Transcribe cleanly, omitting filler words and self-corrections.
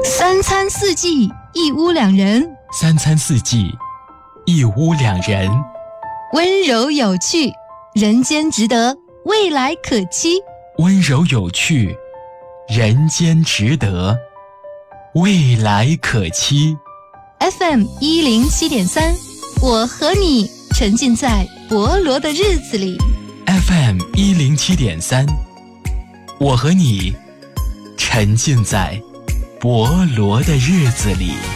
三餐四季一屋两人， 三餐四季一屋两人， 温柔有趣，人间值得，未来可期。 温柔有趣，人间值得，未来可期。 FM107.3，我和你沉浸在博罗的日子里。 FM107.3，我和你沉浸在博罗的日子里。